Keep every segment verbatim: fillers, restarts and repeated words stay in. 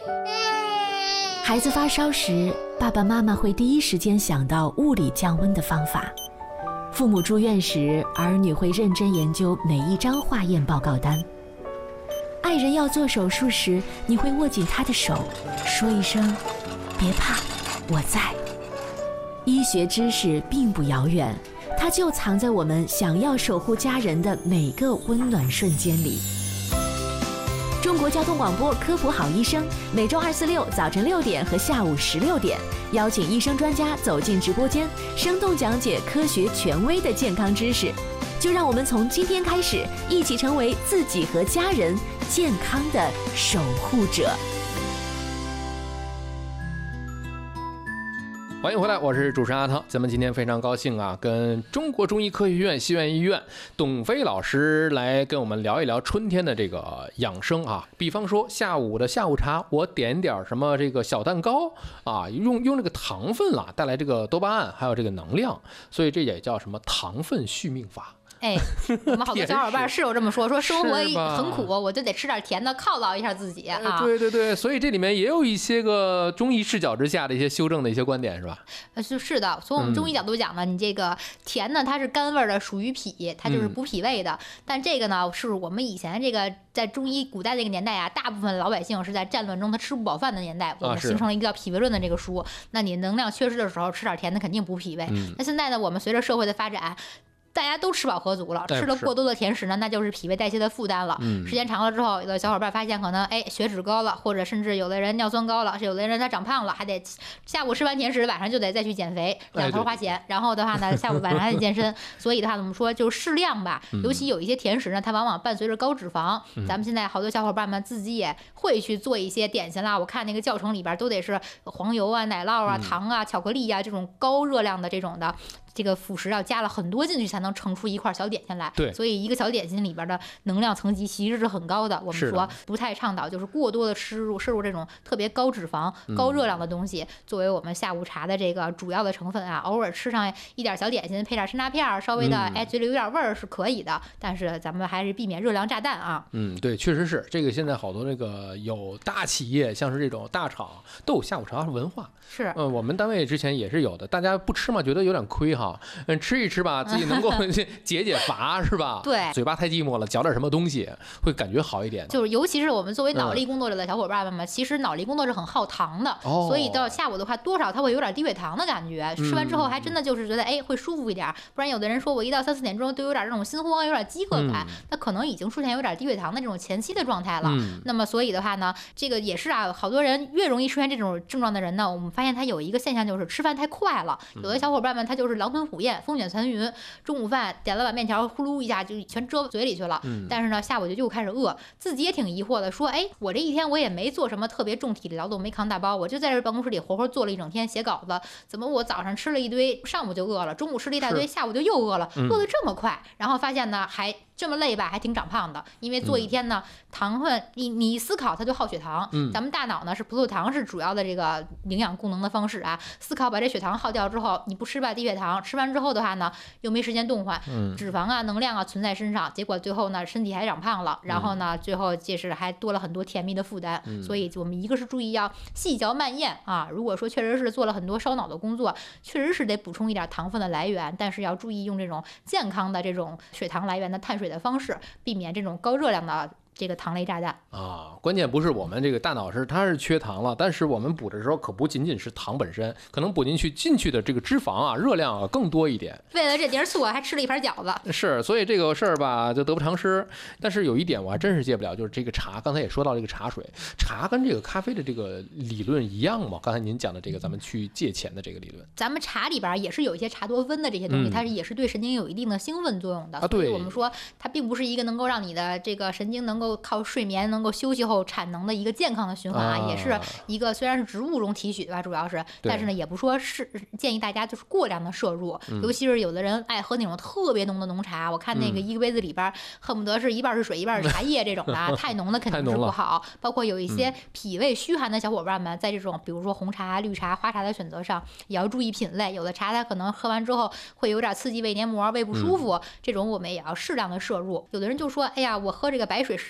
孩子发烧时，爸爸妈妈会第一时间想到物理降温的方法。父母住院时，儿女会认真研究每一张化验报告单。爱人要做手术时，你会握紧他的手，说一声别怕，我在。医学知识并不遥远，它就藏在我们想要守护家人的每个温暖瞬间里。中国交通广播科普好医生，每周二、四、六早晨六点和下午十六点，邀请医生专家走进直播间，生动讲解科学权威的健康知识。就让我们从今天开始，一起成为自己和家人健康的守护者。 欢迎回来，我是主持人阿汤。咱们今天非常高兴啊，跟中国中医科学院西苑医院董飞老师来跟我们聊一聊春天的这个养生啊。比方说下午的下午茶，我点点什么这个小蛋糕啊，用用这个糖分啦，带来这个多巴胺，还有这个能量，所以这也叫什么糖分续命法。 哎，我们好多小伙伴是有这么说，说生活很苦，我就得吃点甜的犒劳一下自己啊。 对对对，所以这里面也有一些个中医视角之下的一些修正的一些观点，是吧？ 呃，是是的，从我们中医角度讲呢，嗯、你这个甜呢，它是甘味的，属于脾，它就是补脾胃的。嗯、但这个呢，是我们以前这个在中医古代那个年代啊，大部分老百姓是在战乱中他吃不饱饭的年代，我们形成了一个叫《脾胃论》的这个书。啊、那你能量缺失的时候吃点甜的，肯定补脾胃。嗯、那现在呢，我们随着社会的发展。大家都吃饱喝足了，吃了过多的甜食呢，那就是脾胃代谢的负担了。嗯、时间长了之后，有的小伙伴发现可能哎血脂高了，或者甚至有的人尿酸高了，有的人他长胖了，还得下午吃完甜食，晚上就得再去减肥，两头花钱。哎、然后的话呢，下午晚上还得健身。所以的话，我们说就适量吧。尤其有一些甜食呢，它往往伴随着高脂肪。嗯、咱们现在好多小伙伴们自己也会去做一些点心啦。我看那个教程里边都得是黄油啊、奶酪啊、糖啊、巧克力啊这种高热量的这种的。这个辅食要加了很多进去才能盛出一块小点心来， 对， 所以一个小点心里边的能量层级其实是很高的。我们说不太倡导就是过多的摄入摄入这种特别高脂肪、高热量的东西，嗯、作为我们下午茶的这个主要的成分啊。偶尔吃上一点小点心，配点山楂片，稍微的、嗯、哎嘴里有点味儿是可以的，但是咱们还是避免热量炸弹啊。 嗯，对，确实是这个。现在好多那个有大企业，像是这种大厂都有下午茶文化。 是， 嗯，我们单位之前也是有的，大家不吃嘛，觉得有点亏哈。嗯，吃一吃吧，自己能够解解乏，是吧？ 对， 嘴巴太寂寞了，嚼点什么东西会感觉好一点。 就是尤其是我们作为脑力工作者的小伙伴们嘛，嗯、其实脑力工作是很耗糖的，哦、所以到下午的话，多少它会有点低血糖的感觉。嗯、吃完之后还真的就是觉得哎会舒服一点，不然有的人说我一到三四点钟都有点这种心慌，有点饥渴感，嗯、那可能已经出现有点低血糖的这种前期的状态了。嗯、那么所以的话呢，这个也是啊，好多人越容易出现这种症状的人呢，我们发现他有一个现象就是吃饭太快了，有的小伙伴们他就是狼吞虎咽。风卷残云，中午饭点了碗面条，呼噜一下就全遮嘴里去了。嗯、但是呢，下午就又开始饿，自己也挺疑惑的，说：“哎，我这一天我也没做什么特别重体力劳动，没扛大包，我就在这办公室里活活做了一整天写稿子，怎么我早上吃了一堆，上午就饿了，中午吃了一大堆，下午就又饿了，饿得这么快？然后发现呢，还这么累吧，还挺长胖的，因为做一天呢，糖分你你一思考它就耗血糖。嗯、咱们大脑呢是葡萄糖是主要的这个营养功能的方式啊，思考把这血糖耗掉之后，你不吃吧低血糖，吃完之后的话呢。又没时间动换，脂肪啊、能量啊存在身上，结果最后呢，身体还长胖了，然后呢，最后就是还多了很多甜蜜的负担。嗯、所以我们一个是注意要细嚼慢咽啊，如果说确实是做了很多烧脑的工作，确实是得补充一点糖分的来源，但是要注意用这种健康的这种血糖来源的碳水的方式，避免这种高热量的。这个糖类炸弹啊，关键不是我们这个大脑是它是缺糖了，但是我们补的时候可不仅仅是糖本身，可能补进去进去的这个脂肪啊、热量啊更多一点。 为了这碟醋啊，还吃了一盘饺子。 是，所以这个事儿吧就得不偿失。但是有一点我还真是戒不了，就是这个茶。刚才也说到这个茶水，茶跟这个咖啡的这个理论一样吗？刚才您讲的这个咱们去戒钱的这个理论， 咱们茶里边也是有一些茶多酚的这些东西，嗯、它是也是对神经有一定的兴奋作用的。 啊，对， 所以我们说它并不是一个能够让你的这个神经能够靠睡眠能够休息后产能的一个健康的循环啊，啊也是一个虽然是植物中提取的吧，主要是，但是呢也不说是建议大家就是过量的摄入，嗯、尤其是有的人爱喝那种特别浓的浓茶，我看那个一个杯子里边、嗯、恨不得是一半是水一半是茶叶这种的，太浓的肯定是不好。包括有一些脾胃虚寒的小伙伴们，在这种比如说红茶、绿茶、花茶的选择上也要注意品类，有的茶它可能喝完之后会有点刺激胃黏膜，胃不舒服，嗯、这种我们也要适量的摄入。有的人就说，哎呀，我喝这个白水实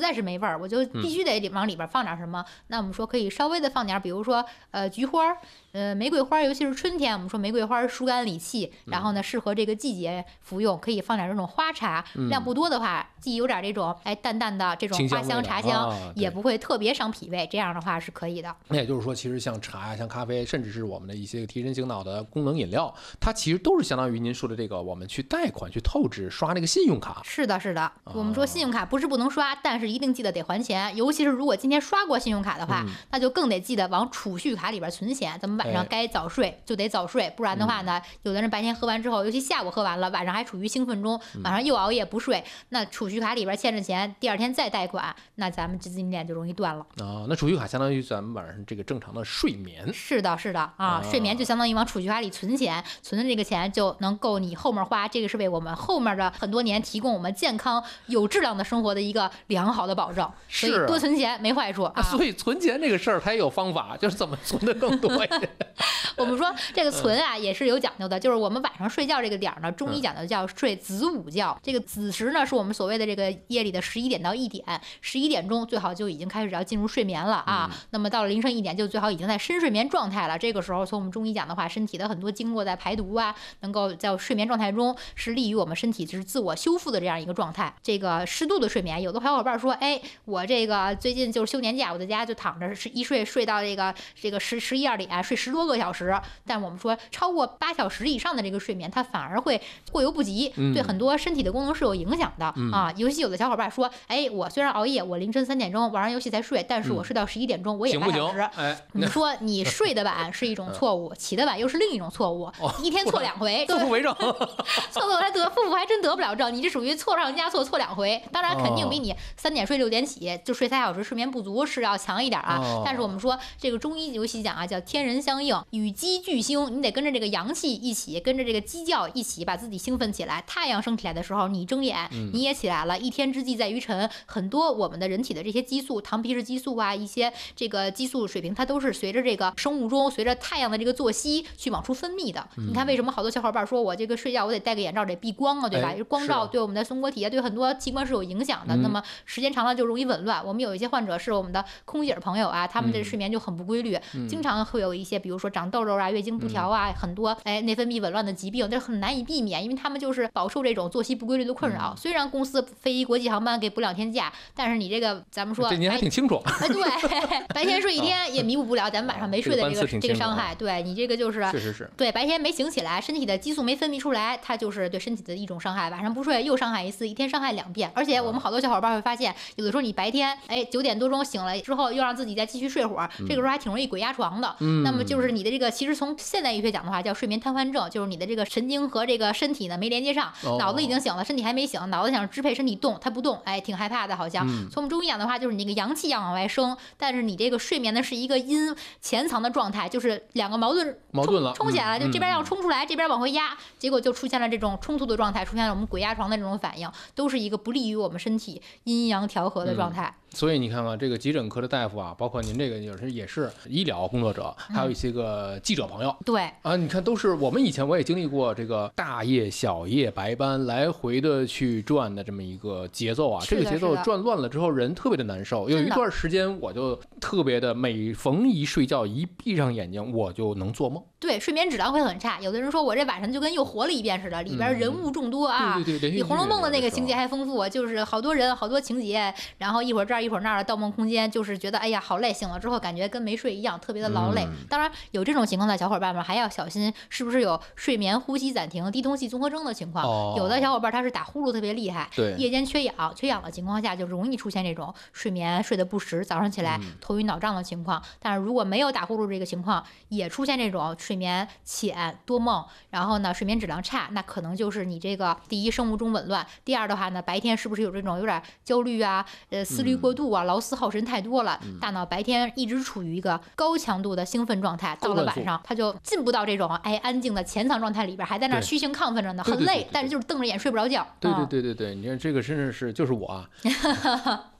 在是没味儿，我就必须得往里边放点什么。嗯、那我们说可以稍微的放点，比如说呃菊花，呃玫瑰花，尤其是春天，我们说玫瑰花疏肝理气，然后呢适合这个季节服用，可以放点这种花茶，嗯、量不多的话，既有点这种哎淡淡的这种花香茶香，啊、也不会特别伤脾胃，这样的话是可以的。 那也就是说，其实像茶呀、像咖啡，甚至是我们的一些提神醒脑的功能饮料，它其实都是相当于您说的这个，我们去贷款、去透支、刷那个信用卡。 是的，是的。啊、我们说信用卡不是不能刷，但是一定记得得还钱。尤其是如果今天刷过信用卡的话，嗯、那就更得记得往储蓄卡里边存钱。咱们晚上该早睡就得早睡，哎、不然的话呢，嗯、有的人白天喝完之后，尤其下午喝完了，晚上还处于兴奋中，晚上又熬夜不睡，那储蓄卡里边欠着钱，第二天再贷款，那咱们资金链就容易断了。 啊，那储蓄卡相当于咱们晚上这个正常的睡眠。 是的，是的啊，啊睡眠就相当于往储蓄卡里存钱，存的这个钱就能够你后面花，这个是为我们后面的很多年提供我们健康有质量的生活的一个良好的保证。所以多存钱没坏处啊。 所以存钱这个事儿它也有方法，就是怎么存的更多一点。 我们说这个存啊也是有讲究的，就是我们晚上睡觉这个点呢，中医讲究叫睡子午觉。这个子时呢是我们所谓的这个夜里的十一点到一点，十一点钟最好就已经开始要进入睡眠了啊。嗯、那么到了凌晨一点就最好已经在深睡眠状态了。这个时候从我们中医讲的话，身体的很多经络在排毒啊，能够在睡眠状态中是利于我们身体就是自我修复的这样一个状态。这个适度的睡眠，有的小伙伴说，哎，我这个最近就是休年假，我在家就躺着是一睡睡到这个这个十十一二点，睡十多个小时。但我们说超过八小时以上的这个睡眠，它反而会过犹不及，嗯、对很多身体的功能是有影响的、嗯、啊。尤其有的小伙伴说，哎，我虽然熬夜，我凌晨三点钟玩完游戏才睡，但是我睡到十一点钟，嗯、我也八小时。 哎， 你说你睡得晚是一种错误，起得晚又是另一种错误， 哦、 一天错两回， 错误为正， 错错还得负负还真得不了正，你这属于错上加错，错两回。当然肯定比你三点睡六点起就睡仨小时睡眠不足是要强一点啊。哦、但是我们说这个中医尤其讲啊，叫天人相应，与鸡俱兴，你得跟着这个阳气一起，跟着这个鸡叫一起，把自己兴奋起来。太阳升起来的时候，你睁眼，你也起来了。嗯、一天之计在于晨，很多我们的人体的这些激素，糖皮质激素啊，一些这个激素水平，它都是随着这个生物钟，随着太阳的这个作息去往出分泌的。嗯、你看为什么好多小伙伴说我这个睡觉我得戴个眼罩得避光啊，对吧？哎、光照对我们的松果体对很多器官是有影响的。嗯、那么时间长了就容易紊乱。我们有一些患者是我们的空姐朋友啊，他们的睡眠就很不规律，嗯、经常会有一些比如说长痘痘啊、月经不调啊，嗯、很多哎内分泌紊乱的疾病，这很难以避免，因为他们就是饱受这种作息不规律的困扰。嗯、虽然公司飞一国际航班给补两天假，但是你这个咱们说这您还挺清楚。 哎，对，白天睡一天也弥补不了咱们晚上没睡的这个、啊、这个伤害。对你这个就是确实是对白天没醒起来，身体的激素没分泌出来，它就是对身体的一种伤害。晚上不睡又伤害一次，一天伤害两遍。而且我们好多小伙伴会发现，有的时候你白天哎九点多钟醒了之后，又让自己再继续睡会儿，嗯、这个时候还挺容易鬼压床的。嗯、那么就是你的这个，其实从现代医学讲的话，叫睡眠瘫痪症，就是你的这个神经和这个身体呢没连接上，哦、脑子已经醒了，身体还没醒，脑子想支配身体动，它不动，哎，挺害怕的，好像。嗯、从我们中医讲的话，就是你那个阳气要往外升，但是你这个睡眠呢是一个阴潜藏的状态，就是两个矛盾矛盾了， 冲起来了，嗯、就这边要冲出来，嗯、这边往回压，结果就出现了这种冲突的状态，出现了我们鬼压床的这种反应，都是一个不利于我们身体阴阳调和的状态。 嗯、所以你看看这个急诊科的大夫啊，包括您这个有时也是医疗工作者，还有一些个记者朋友， 嗯、对啊，你看都是我们以前我也经历过这个大夜小夜白班来回的去转的这么一个节奏啊，这个节奏转乱了之后人特别的难受。有一段时间我就特别的，每逢一睡觉一闭上眼睛我就能做梦。 对，睡眠质量会很差。有的人说我这晚上就跟又活了一遍似的，里边人物众多啊， 嗯、对对对， 比《红楼梦》的那个情节还丰富，就是好多人好多情节，然后一会儿这儿一会儿那儿的《盗梦空间》，就是觉得哎呀好累，醒了之后感觉跟没睡一样，特别的劳累。嗯、当然有这种情况的小伙伴们还要小心，是不是有睡眠呼吸暂停、低通气综合征的情况？哦、有的小伙伴他是打呼噜特别厉害， 对， 夜间缺氧，缺氧的情况下就容易出现这种睡眠睡得不实，早上起来头晕脑胀的情况。嗯、但是如果没有打呼噜这个情况，也出现这种睡眠浅多梦，然后呢睡眠质量差，那可能就是你这个第一生物钟紊乱，第二的话呢白天是不是有这种有点焦虑啊，呃思虑过度啊，劳思耗神太多了，嗯、大脑白天一直处于一个高强度的兴奋状态，到了晚上它就进不到这种哎安静的潜藏状态里边，还在那虚情亢奋着呢，很累，但是就是瞪着眼睡不着觉。 对对对对对，你看这个真的是就是我啊。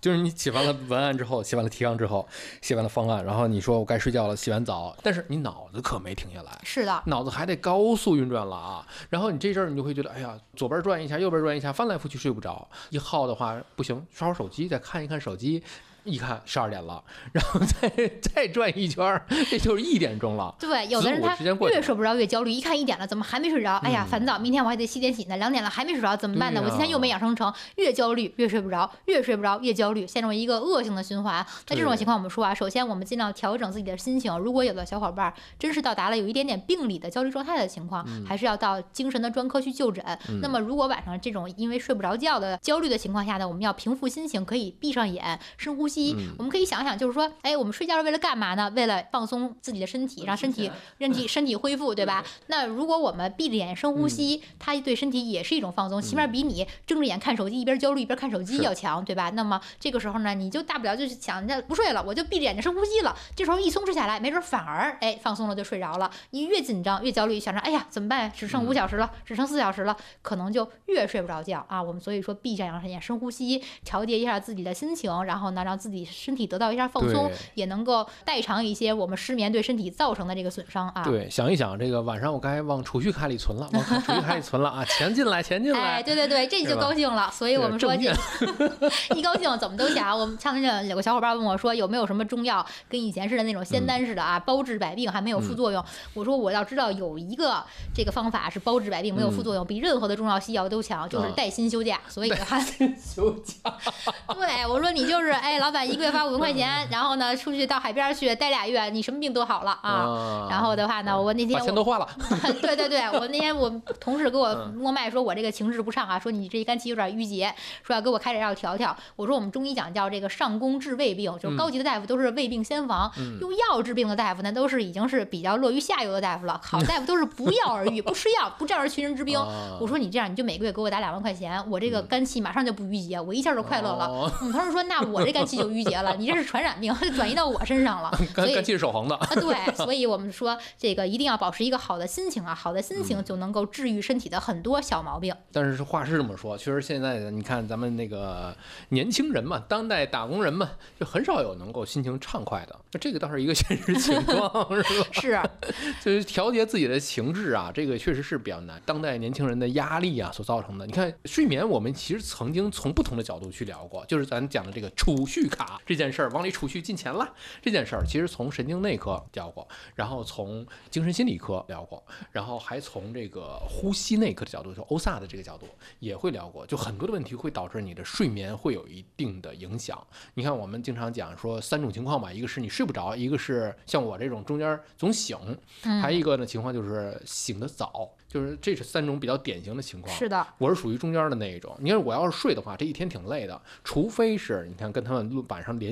就是你写完了文案之后，写完了提纲之后，写完了方案，然后你说我该睡觉了，洗完澡，但是你脑子可没停下来， 是的， 脑子还得高速运转了啊。然后你这阵儿你就会觉得，哎呀，左边转一下，右边转一下，翻来覆去睡不着。一耗的话不行，刷会儿手机，再看一看手机。一看十二点了，然后再再转一圈，这就是一点钟了。 对，有的人他越睡不着越焦虑，一看一点了，怎么还没睡着？哎呀，烦躁！明天我还得七点起呢，两点了还没睡着，怎么办呢？我今天又没养生成，越焦虑越睡不着，越睡不着越焦虑，陷入一个恶性的循环。在这种情况，我们说啊，首先我们尽量调整自己的心情。如果有的小伙伴真是到达了有一点点病理的焦虑状态的情况， 嗯、 还是要到精神的专科去就诊。 嗯、 那么，如果晚上这种因为睡不着觉的焦虑的情况下呢，我们要平复心情，可以闭上眼，深呼吸。 嗯、 我们可以想想，就是说，哎，我们睡觉是为了干嘛呢？为了放松自己的身体，让身体、身体、身体恢复，对吧？那如果我们闭着眼深呼吸，嗯、它对身体也是一种放松，起码比你睁着眼看手机一边焦虑一边看手机要强，对吧？那么这个时候呢，你就大不了就是想着不睡了，我就闭着眼睛深呼吸了。这时候一松弛下来，没准反而哎放松了就睡着了。你越紧张越焦虑，想着哎呀怎么办？只剩五小时了，只剩四小时了，可能就越睡不着觉啊。我们所以说闭上眼深呼吸，调节一下自己的心情，然后呢让自己身体得到一下放松，也能够代偿一些我们失眠对身体造成的这个损伤啊。 对，想一想，这个晚上我该往储蓄卡里存了，往储蓄卡里存了啊，钱进来，钱进来。 哎，对对对，这就高兴了。所以我们说，一高兴怎么都想。我们前两天有个小伙伴问我说，有没有什么中药跟以前似的那种仙丹似的啊，包治百病还没有副作用？嗯、我说我要知道有一个这个方法是包治百病没有副作用，嗯、比任何的中药西药都强，就是带薪休假。嗯、所以的话， 休假。 对，我说你就是哎，老板一个月发五万块钱，然后呢出去到海边去待俩月，你什么病都好了啊。嗯、然后的话呢，我那天把钱都花了。 对对对，我那天我同事给我摸脉说，我这个情志不畅啊，说你这肝气有点郁结，说要给我开点药调调。我说我们中医讲叫这个上攻治胃病，就是高级的大夫都是胃病先防，嗯、用药治病的大夫呢都是已经是比较落于下游的大夫了。好大夫都是不药而愈，不吃药，不战而群人之兵。哦、我说你这样，你就每个月给我打两万块钱，我这个肝气马上就不郁结，我一下就快乐了。哦、我们同事说，那我这肝气就郁结了，你这是传染病，转移到我身上了。 肝肝气是守恒的。 啊，对，所以我们说这个一定要保持一个好的心情啊，好的心情就能够治愈身体的很多小毛病。 但是话是这么说，确实现在的你看咱们那个年轻人嘛，当代打工人嘛，就很少有能够心情畅快的，这个倒是一个现实情况，是吧？ 是， 就是调节自己的情志啊，这个确实是比较难。当代年轻人的压力啊所造成的，你看睡眠，我们其实曾经从不同的角度去聊过，就是咱讲的这个储蓄卡这件事儿，往里储蓄进钱了这件事儿，其实从神经内科聊过，然后从精神心理科聊过，然后还从这个呼吸内科的角度，就欧萨的这个角度也会聊过，就很多的问题会导致你的睡眠会有一定的影响。你看我们经常讲说三种情况吧，一个是你睡不着，一个是像我这种中间总醒，还有一个呢情况就是醒得早，就是这是三种比较典型的情况。 是的， 我是属于中间的那一种。你看我要是睡的话，这一天挺累的，除非是你看跟他们晚上连